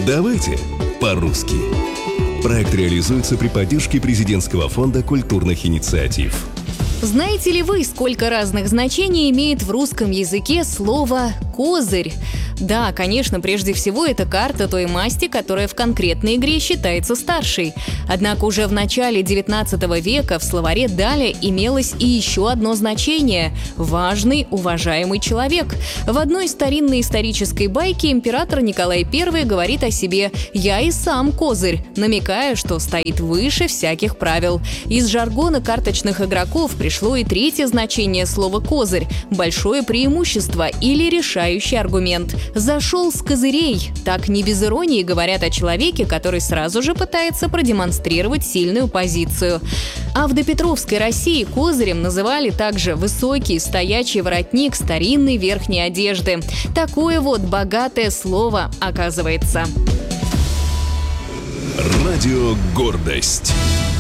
Давайте по-русски. Проект реализуется при поддержке Президентского фонда культурных инициатив. Знаете ли вы, сколько разных значений имеет в русском языке слово «козырь»? Да, конечно, прежде всего это карта той масти, которая в конкретной игре считается старшей. Однако уже в начале 19 века в словаре Даля имелось и еще одно значение – важный, уважаемый человек. В одной старинной исторической байке император Николай I говорит о себе «я и сам козырь», намекая, что стоит выше всяких правил. Из жаргона карточных игроков пришло и третье значение слова «козырь» – большое преимущество или решающий аргумент. «Зашел с козырей» – так не без иронии говорят о человеке, который сразу же пытается продемонстрировать сильную позицию. А в допетровской России козырем называли также высокий стоячий воротник старинной верхней одежды. Такое вот богатое слово оказывается. Радио «Гордость».